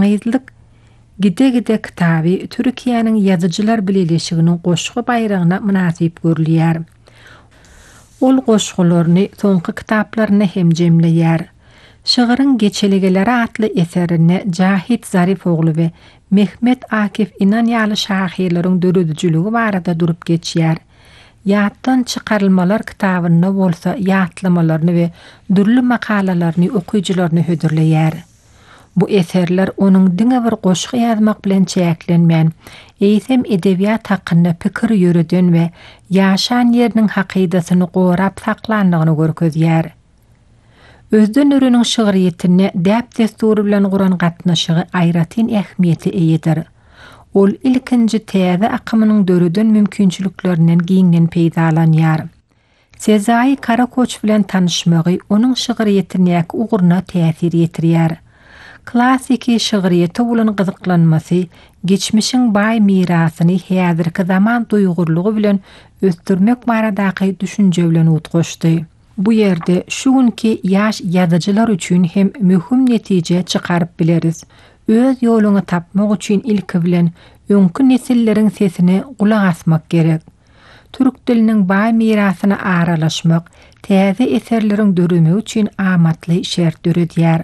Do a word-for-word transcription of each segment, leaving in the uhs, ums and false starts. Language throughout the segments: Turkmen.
Ýalňyzlyk gide-gide kitaby Türkiýanyň ýazyjylar bileşiginiň goşgy baýragyna münasip görülýär. Ol goşgularyny soňky kitaplarına hem jemleýär. Şygyryň Geçelegeleri atly eserini Cahit Zarif ogly we Mehmet Akif İnan ýaly şahirleriň döredijiligi barada durup geçýär. Ýatdan çykarylmalar kitabyny bolsa ýatlamalarny we dürli makalalaryny okuyjylaryna hödürleýär. Bu eserler onuň diňe bir goşgy ýazmak bilen çäklenmän, eýsem edebiýat hakkynda pikir ýöreden we ýaşan ýeriniň hakydasyny gorap saklandygyny görkezýär. Özden örüniň şygyryýetine däp destury bilen guran gatnaşygy aýratyn ähmiýeti eýedir. Ol ilkinji täze akymynyň döreden mümkinçiliklerinden giňen peýdalanýar. Sezai Karakoç bilen tanışmagy onuň şygyryýetine ugurna täsir ýetirýär. Klassiki şygyryýeti bolan gyzyklanmasy, geçmişiň baý mirasyny häzirki zaman duýgurlugy bilen östürmek baradaky düşünje bilen utgoşdy. Bu ýerde şu günki ýaş ýazyjylar üçin hem mühim netije çykaryp bileriz. Öz ýoluny tapmak üçin ilki bilen öňkü nesilleriň sesine gulak asmak gerek. Türk diliniň baý mirasyna aralaşmak, täze eserleriň dörümi üçin amatly şert döredýär.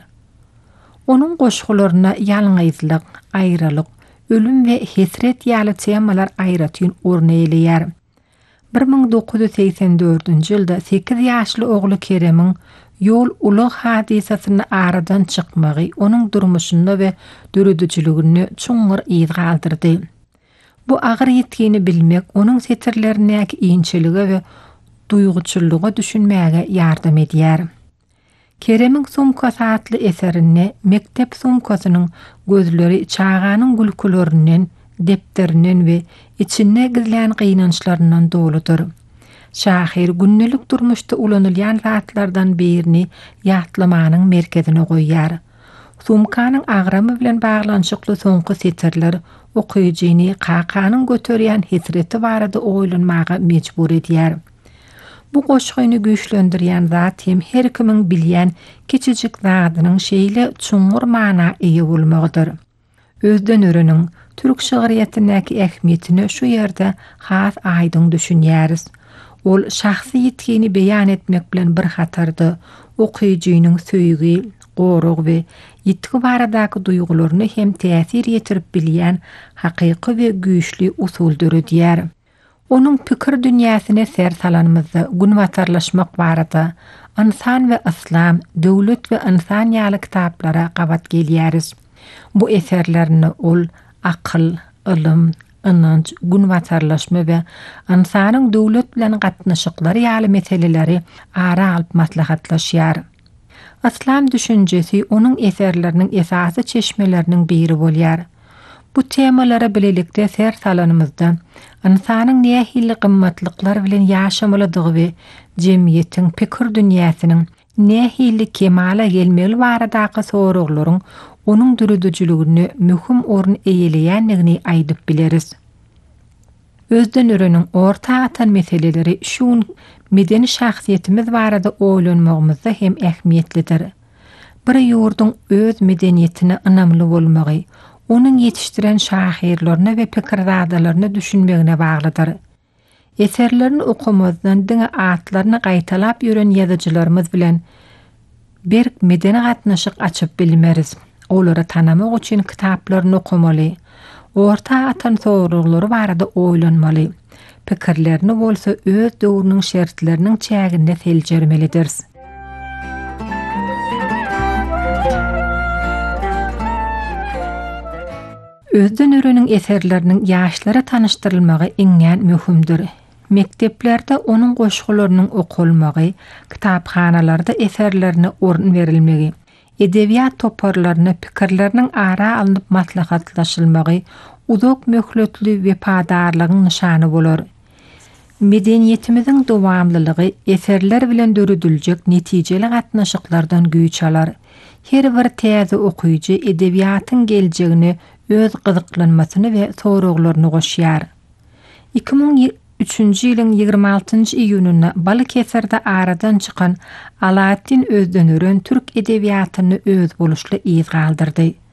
Onun goşgularyna ýalňyzlyk, aýralyk, ölüm we hesret ýaly temalar aýratyn orna elýär. bir ming dokuz yüz seksen dördünji ýylda sekiz ýaşly ogly Keremiň ýol ulug hadisasyny aradan çykmagy onuň durmuşynda we döredijligini çuňur ýyz galdyrdy. Bu agyr ýetgini bilmek onuň setirlerindäki iňçiligi we duýguçylygy düşünmäge ýardam edýär. Keremiň Sumkasy atly eserini mektep sumkasynyň gözleri çağanyň gülkülerinden, depterinden we içinde gizlän gynançlaryndan doludur. Şahir günnelik durmuşda ulanylýan zatlardan birini ýatlamanyň merkezine goýýar. Sumkanyň agramy bilen baglanşykly soňky setirler okuyjyny kakanyň göterýän hesreti barada oýlanmaga mejbur edýär. Bu goşgyny güýçlendirýän zat hem her kimiň bilýän kiçijik zadynyň şeýle çuňur mana eýe bolmagydyr. Özden örüniň türk şygyryýetindäki ähmiýetini şu ýerde has aýdyň düşünýäris. Ol şahsy ýetgini beýan etmek bilen bir hatardy, okuyjynyň söýgi, gorug we ýetgi baradaky duýgularyny hem täsir ýetirip bilýän hakyky we güýçli usul döredýär. Onun pikir dünýäsine ser salanymyzda günwatarlaşmak barada insan we islam, döwlet we insan ýaly kitaplara gabat gelýäris. Bu eserlerini ol akyl, ilm, inanç, günwatarlaşma we insanyň döwlet bilen gatnaşyklary ýaly meseleleri ara alyp maslahatlaşýar. İslam düşünjesi onuň eserleriniň esasy çeşmeleriniň biri bolýar. Bu temalara bilelikde ser salanymyzda insanyň nähili gymmatlyklar bilen ýaşamalydygy we jemgyýetiň pikir dünýäsiniň nähili kemala gelmeli baradaky soraklaryň onuň düredijiligini mühim orun eýeleýänligini aýdyp bileriz. Özden örüniň orta atan meseleleri şu medeni şahsiýetimiz barada oýlanmagymyzda hem ähmiýetlidir. Bir ýurduň öz medeniýetine ynamly bolmagy onuň ýetişdiren şahirlerini we pikirzadalaryny düşünmegine baglydyr. Eserlerini okumazdan diňe atlaryny gaýtalap ýören ýazyjylarymyz bilen bir medeni gatnaşyk açyp bilmeriz. Olary tanamak üçin kitaplaryny okumaly, orta atan soraglary barada oýlanmaly, pikirlerini bolsa öz döwrüniň şertleriniň çäginde seljermelidir. Özden örüniň eserleriniň ýaşlara tanışdyrylmagy iňňän mühimdir. Mekteplerde onuň goşgularynyň okulmagy, kitapxanalarda eserlerine orun verilmegi, edebiýat toparlaryny pikirleriniň ara alınıp maslahatlaşylmagy uzak möhletli we padarlygyň nyşany bolar. Medeniýetimiziň dowamlylygy eserler bilen dörediljek netijeli gatnaşyklardan güýç alar. Her bir täze okuyjy edebiýatyň geljegini öz gyzyklanmasyny we soraklaryny goşýar. iki ming üçünji ýylyň ýygrima altynjy iýunynda Balıkesirde aradan çykan Alaeddin Özden ören türk edebiýatyny öz boluşly ýyz galdyrdy.